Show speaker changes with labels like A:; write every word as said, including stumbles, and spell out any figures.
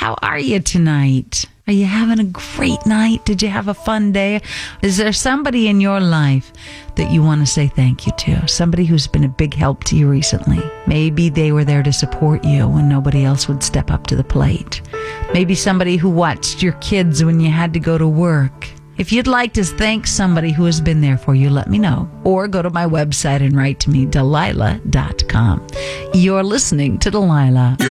A: How are you tonight? Are you having a great night? Did you have a fun day? Is there somebody in your life that you want to say thank you to? Somebody who's been a big help to you recently. Maybe they were there to support you when nobody else would step up to the plate. Maybe somebody who watched your kids when you had to go to work. If you'd like to thank somebody who has been there for you, let me know. Or go to my website and write to me, Delilah dot com. You're listening to Delilah.